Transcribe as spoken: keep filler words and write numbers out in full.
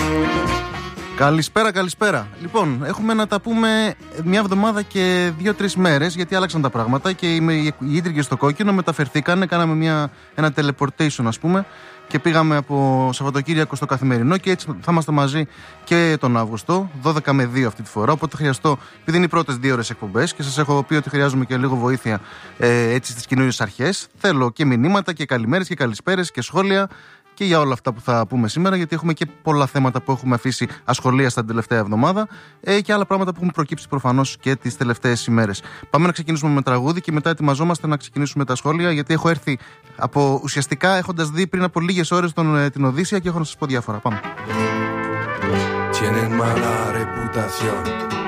Καλησπέρα, καλησπέρα. Λοιπόν, έχουμε να τα πούμε μια εβδομάδα και δύο-τρεις μέρες, γιατί άλλαξαν τα πράγματα και οι ίντριγες στο κόκκινο μεταφερθήκανε. Κάναμε μια, ένα teleportation, ας πούμε, και πήγαμε από Σαββατοκύριακο στο καθημερινό και έτσι θα είμαστε μαζί και τον Αύγουστο, δώδεκα με δύο αυτή τη φορά. Οπότε χρειαστώ, επειδή είναι οι πρώτες δύο ώρες εκπομπές και σας έχω πει ότι χρειάζομαι και λίγο βοήθεια ε, έτσι στις καινούριες αρχές, θέλω και μηνύματα και καλημέρες και καλησπέρες και σχόλια και για όλα αυτά που θα πούμε σήμερα, γιατί έχουμε και πολλά θέματα που έχουμε αφήσει ασχολίαστα την τελευταία εβδομάδα ε, και άλλα πράγματα που έχουν προκύψει προφανώς και τις τελευταίες ημέρες. Πάμε να ξεκινήσουμε με τραγούδι και μετά ετοιμαζόμαστε να ξεκινήσουμε τα σχόλια, γιατί έχω έρθει από, ουσιαστικά έχοντας δει πριν από λίγες ώρες τον, ε, την Οδύσσεια και έχω να σας πω διάφορα. Πάμε. Tienen mala reputación